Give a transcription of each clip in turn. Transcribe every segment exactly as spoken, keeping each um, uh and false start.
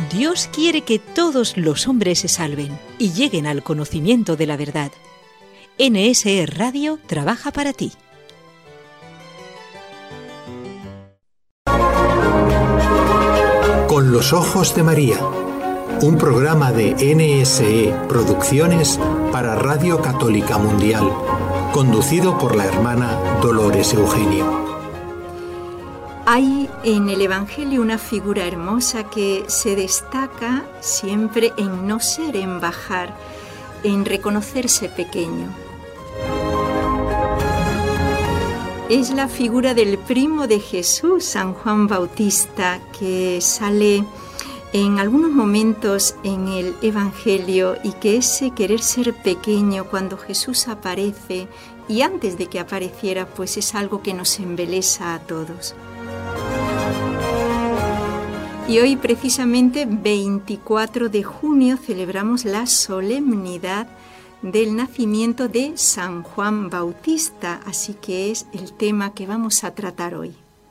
Dios quiere que todos los hombres se salven y lleguen al conocimiento de la verdad. N S E Radio trabaja para ti. Con los ojos de María, un programa de N S E Producciones para Radio Católica Mundial, conducido por la hermana Dolores Eugenio. Hay en el Evangelio una figura hermosa que se destaca siempre en no ser, en bajar, en reconocerse pequeño. Es la figura del primo de Jesús, San Juan Bautista, que sale en algunos momentos en el Evangelio, y que ese querer ser pequeño cuando Jesús aparece y antes de que apareciera, pues es algo que nos embelesa a todos. Y hoy, precisamente veinticuatro de junio, celebramos la solemnidad del nacimiento de San Juan Bautista, así que es el tema que vamos a tratar hoy.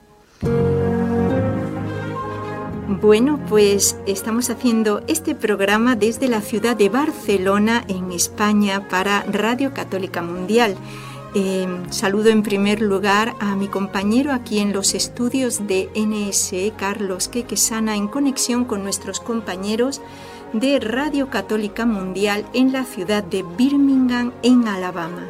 Bueno, pues estamos haciendo este programa desde la ciudad de Barcelona, en España, para Radio Católica Mundial. Eh, saludo en primer lugar a mi compañero aquí en los estudios de N S E, Carlos Quequesana, en conexión con nuestros compañeros de Radio Católica Mundial en la ciudad de Birmingham, en Alabama.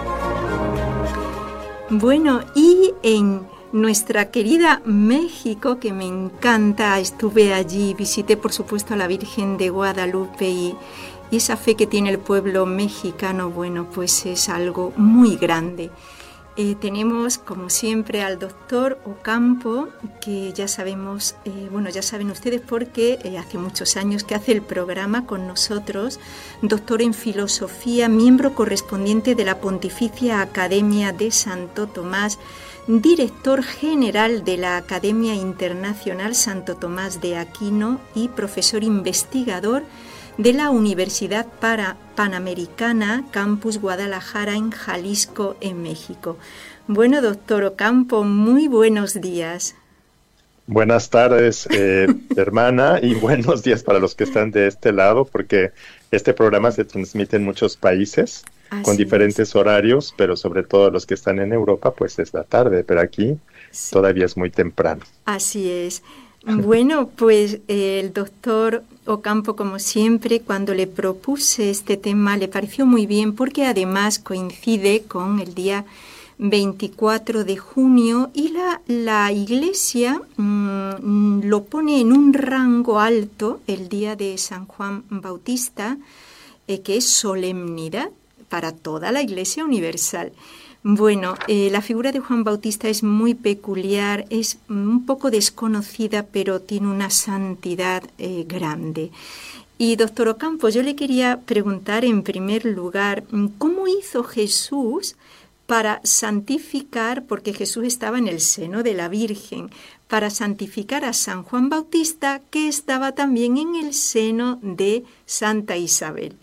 Bueno, y en nuestra querida México, que me encanta, estuve allí, visité por supuesto a la Virgen de Guadalupe, y Y esa fe que tiene el pueblo mexicano, bueno, pues es algo muy grande. Eh, tenemos, como siempre, al doctor Ocampo, que ya sabemos, eh, bueno, ya saben ustedes porque eh, hace muchos años que hace el programa con nosotros, doctor en filosofía, miembro correspondiente de la Pontificia Academia de Santo Tomás, director general de la Academia Internacional Santo Tomás de Aquino y profesor investigador de la Universidad para Panamericana, Campus Guadalajara, en Jalisco, en México. Bueno, doctor Ocampo, muy buenos días. Buenas tardes, eh, hermana, y buenos días para los que están de este lado, porque este programa se transmite en muchos países, así con diferentes es. horarios, pero sobre todo los que están en Europa, pues es la tarde, pero aquí sí, todavía es muy temprano. Así es. Bueno, pues eh, el doctor Ocampo, como siempre, cuando le propuse este tema le pareció muy bien, porque además coincide con el día veinticuatro de junio y la, la Iglesia mmm, lo pone en un rango alto, el día de San Juan Bautista, eh, que es solemnidad para toda la Iglesia universal. Bueno, eh, la figura de Juan Bautista es muy peculiar, es un poco desconocida, pero tiene una santidad eh, grande. Y doctor Ocampo, yo le quería preguntar en primer lugar, ¿cómo hizo Jesús para santificar, porque Jesús estaba en el seno de la Virgen, para santificar a San Juan Bautista, que estaba también en el seno de Santa Isabel?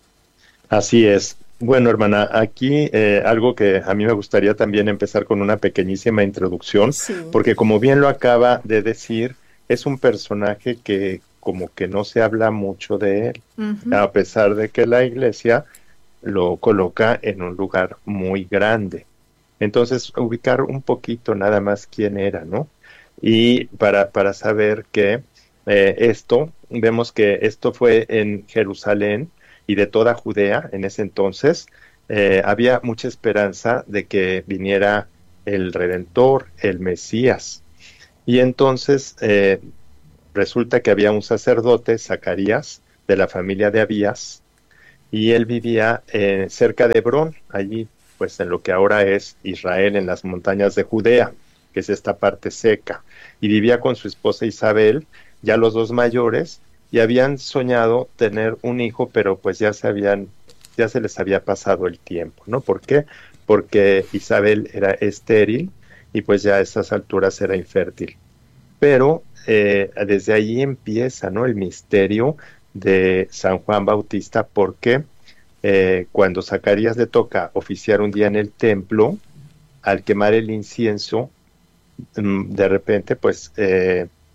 Así es. Bueno, hermana, aquí eh, algo que a mí me gustaría también empezar con una pequeñísima introducción, sí, porque como bien lo acaba de decir, es un personaje que como que no se habla mucho de él, uh-huh. a pesar de que la Iglesia lo coloca en un lugar muy grande. Entonces, ubicar un poquito nada más quién era, ¿no? Y para, para saber que eh, esto, vemos que esto fue en Jerusalén, y de toda Judea en ese entonces, eh, había mucha esperanza de que viniera el Redentor, el Mesías. Y entonces eh, resulta que había un sacerdote, Zacarías, de la familia de Abías, y él vivía eh, cerca de Hebrón, allí pues en lo que ahora es Israel, en las montañas de Judea, que es esta parte seca, y vivía con su esposa Isabel, ya los dos mayores, y habían soñado tener un hijo, pero pues ya se habían, ya se les había pasado el tiempo, ¿no? ¿Por qué? Porque Isabel era estéril y pues ya a esas alturas era infértil. Pero eh, desde ahí empieza, ¿no?, el misterio de San Juan Bautista, porque eh, cuando Zacarías le toca oficiar un día en el templo, al quemar el incienso, de repente pues eh,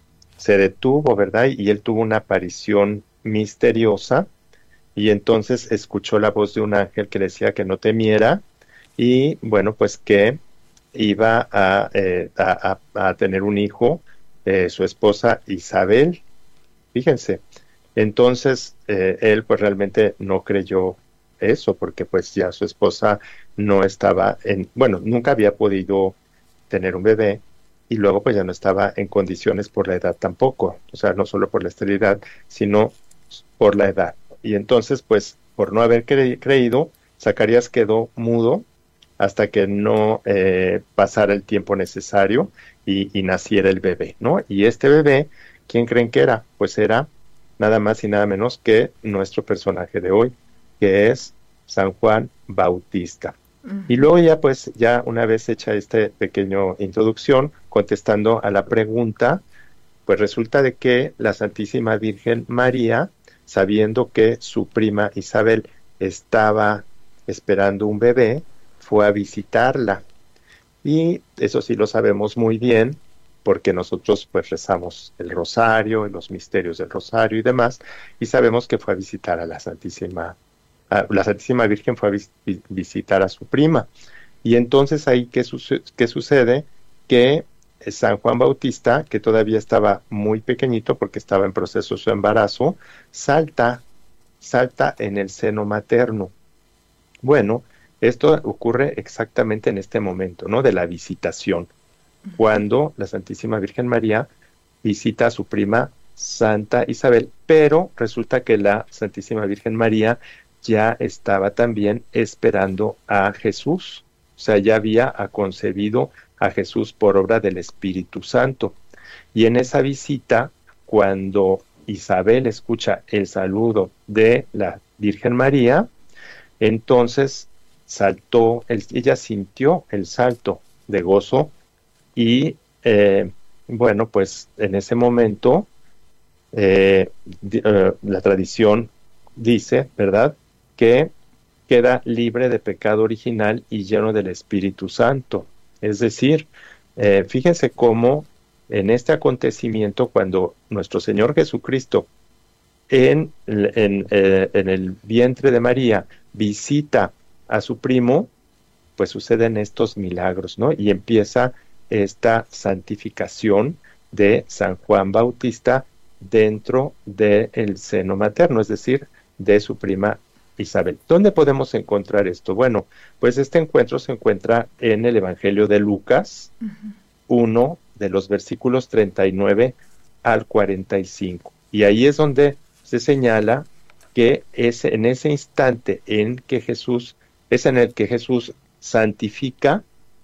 se detuvo, ¿verdad? Y él tuvo una aparición misteriosa y entonces escuchó la voz de un ángel que le decía que no temiera y bueno, pues que iba a, eh, a, a, a tener un hijo, eh, su esposa Isabel, fíjense. Entonces eh, él pues realmente no creyó eso porque pues ya su esposa no estaba en, bueno, nunca había podido tener un bebé y luego pues ya no estaba en condiciones por la edad tampoco, o sea, no solo por la esterilidad, sino por la edad. Y entonces pues por no haber cre- creído, Zacarías quedó mudo hasta que no eh, pasara el tiempo necesario y, y naciera el bebé, ¿no? Y este bebé, ¿quién creen que era? Pues era nada más y nada menos que nuestro personaje de hoy, que es San Juan Bautista. Uh-huh. Y luego ya pues, ya una vez hecha esta pequeña introducción, contestando a la pregunta, pues resulta de que la Santísima Virgen María, sabiendo que su prima Isabel estaba esperando un bebé, fue a visitarla. Y eso sí lo sabemos muy bien, porque nosotros pues rezamos el rosario, los misterios del rosario y demás, y sabemos que fue a visitar a la Santísima, a, la Santísima Virgen fue a vis, visitar a su prima. Y entonces ahí, ¿qué, su, qué sucede? Que San Juan Bautista, que todavía estaba muy pequeñito porque estaba en proceso de su embarazo, salta, salta en el seno materno. Bueno, esto ocurre exactamente en este momento, ¿no? De la visitación, cuando la Santísima Virgen María visita a su prima Santa Isabel, pero resulta que la Santísima Virgen María ya estaba también esperando a Jesús, o sea, ya había concebido a Jesús por obra del Espíritu Santo. Y en esa visita, cuando Isabel escucha el saludo de la Virgen María, entonces saltó, el, ella sintió el salto de gozo y eh, bueno, pues en ese momento eh, eh, la tradición dice, ¿verdad?, que queda libre de pecado original y lleno del Espíritu Santo. Es decir, eh, fíjense cómo en este acontecimiento, cuando nuestro Señor Jesucristo en, en, eh, en el vientre de María visita a su primo, pues suceden estos milagros, ¿no? Y empieza esta santificación de San Juan Bautista dentro del seno materno, es decir, de su prima Isabel. ¿Dónde podemos encontrar esto? Bueno, pues este encuentro se encuentra en el Evangelio de Lucas, uh-huh. uno de los versículos treinta y nueve al cuarenta y cinco. Y ahí es donde se señala que es en ese instante en que Jesús, es en el que Jesús santifica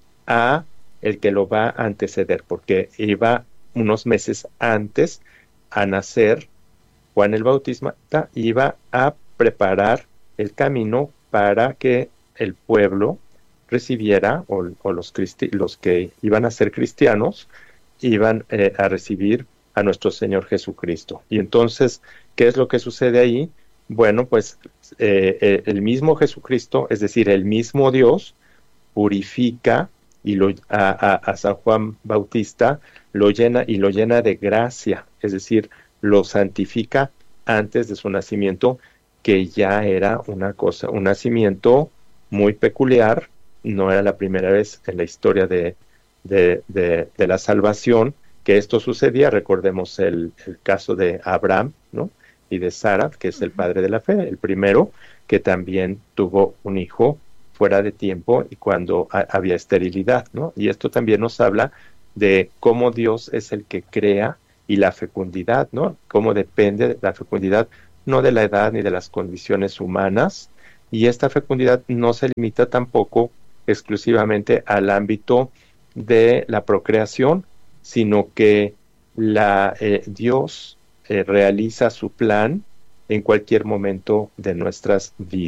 a el que lo va a anteceder, porque iba unos meses antes a nacer Juan el Bautista, iba a preparar el camino para que el pueblo recibiera, o, o los, cristi- los que iban a ser cristianos, iban eh, a recibir a nuestro Señor Jesucristo. Y entonces, ¿qué es lo que sucede ahí? Bueno, pues eh, eh, el mismo Jesucristo, es decir, el mismo Dios, purifica y lo, a, a, a San Juan Bautista, lo llena y lo llena de gracia, es decir, lo santifica antes de su nacimiento, que ya era una cosa, un nacimiento muy peculiar, no era la primera vez en la historia de, de, de, de la salvación que esto sucedía. Recordemos el, el caso de Abraham, ¿no?, y de Sara, que es el padre de la fe, el primero que también tuvo un hijo fuera de tiempo y cuando a, había esterilidad, ¿no? Y esto también nos habla de cómo Dios es el que crea y la fecundidad, ¿no? Cómo depende de la fecundidad, no de la edad ni de las condiciones humanas, y esta fecundidad no se limita tampoco exclusivamente al ámbito de la procreación, sino que la, eh, Dios eh, realiza su plan en cualquier momento de nuestras vidas.